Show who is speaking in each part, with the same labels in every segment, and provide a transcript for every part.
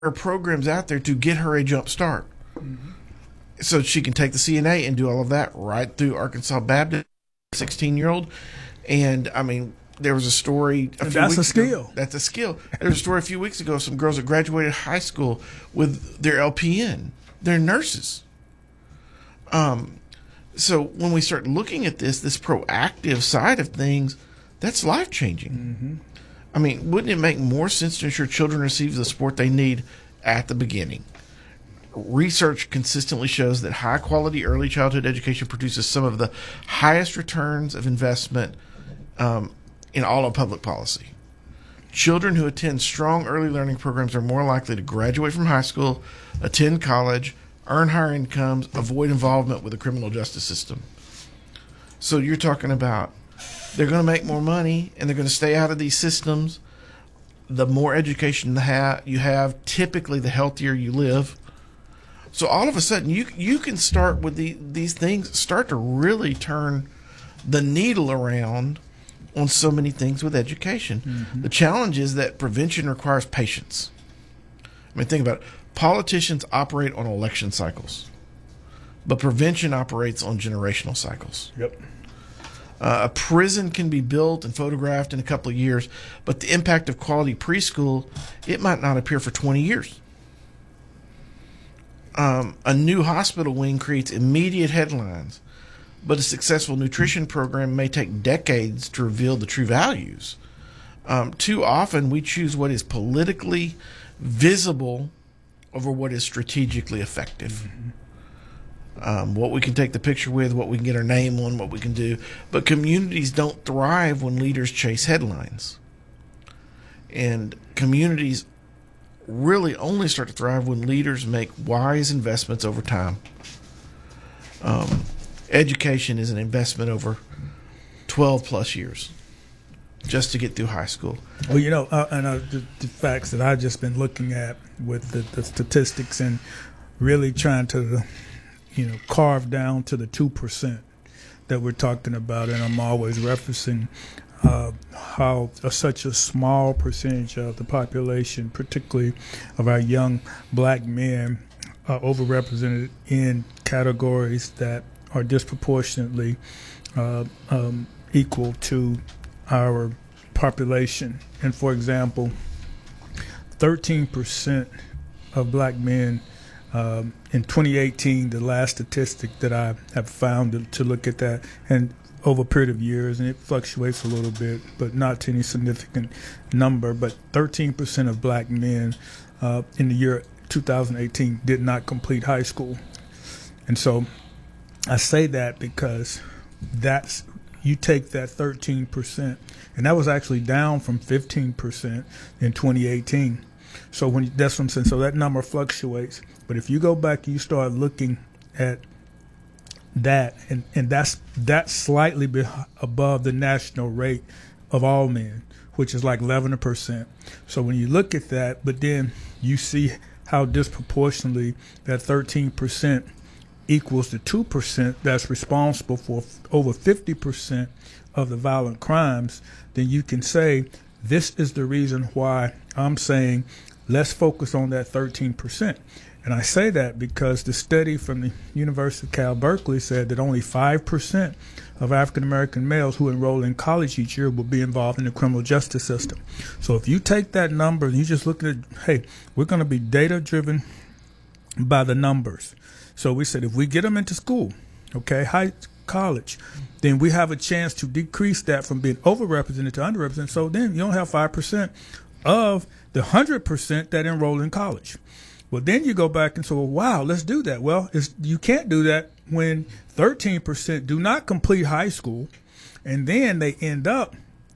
Speaker 1: are programs out there to get her a jump start. So she can take the CNA and do all of that right through Arkansas Baptist, 16-year-old. And, I mean, there was a story a few
Speaker 2: that's
Speaker 1: weeks
Speaker 2: a skill.
Speaker 1: ago. That's a skill. There was a story a few weeks ago of some girls that graduated high school with their LPN. They're nurses. So when we start looking at this proactive side of things, that's life-changing. I mean, wouldn't it make more sense to ensure children receive the support they need at the beginning? Research consistently shows that high-quality early childhood education produces some of the highest returns of investment in all of public policy. Children who attend strong early learning programs are more likely to graduate from high school, attend college, earn higher incomes, avoid involvement with the criminal justice system. So you're talking about they're going to make more money and they're going to stay out of these systems. The more education you have, typically the healthier you live. So all of a sudden, you can start with these things, start to really turn the needle around on so many things with education. The challenge is that prevention requires patience. I mean, think about it. Politicians operate on election cycles, but prevention operates on generational cycles.
Speaker 2: Yep.
Speaker 1: A prison can be built and photographed in a couple of years, but the impact of quality preschool, it might not appear for 20 years. A new hospital wing creates immediate headlines, but a successful nutrition program may take decades to reveal the true values. Too often, we choose what is politically visible over what is strategically effective. What we can take the picture with, what we can get our name on, what we can do. But communities don't thrive when leaders chase headlines. And communities really only start to thrive when leaders make wise investments over time. Education is an investment over 12 plus years just to get through high school.
Speaker 2: Well, the facts that I've just been looking at with the statistics and really trying to, carve down to the 2% that we're talking about. And I'm always referencing how such a small percentage of the population, particularly of our young black men, are overrepresented in categories that are disproportionately equal to our population. And for example, 13% of black men in 2018, the last statistic that I have found to look at that, and over a period of years, and it fluctuates a little bit, but not to any significant number, but 13% of black men in the year 2018 did not complete high school. And so I say that because you take that 13%, and that was actually down from 15% in 2018. So that's what I'm saying. So that number fluctuates. But if you go back and you start looking at that, and that's slightly above the national rate of all men, which is like 11%. So when you look at that, but then you see how disproportionately that 13% equals the 2% that's responsible for over 50% of the violent crimes, then you can say this is the reason why I'm saying let's focus on that 13%. And I say that because the study from the University of Cal Berkeley said that only 5% of African-American males who enroll in college each year will be involved in the criminal justice system. So if you take that number and you just look at, hey, we're going to be data-driven by the numbers. So we said if we get them into school, college, then we have a chance to decrease that from being overrepresented to underrepresented. So then you only have 5% of the 100% that enroll in college. Well, then you go back and say, well, wow, let's do that. Well, you can't do that when 13% do not complete high school, and then they end up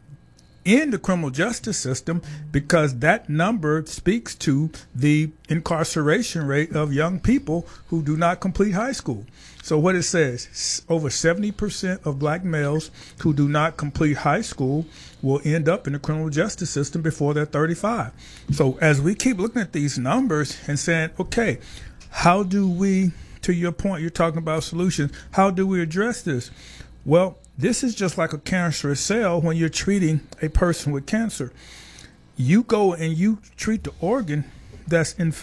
Speaker 2: in the criminal justice system because that number speaks to the incarceration rate of young people who do not complete high school. So what it says, over 70% of black males who do not complete high school will end up in the criminal justice system before they're 35. So as we keep looking at these numbers and saying, okay, how do we, to your point, you're talking about solutions, how do we address this? Well, this is just like a cancerous cell when you're treating a person with cancer. You go and you treat the organ, that's in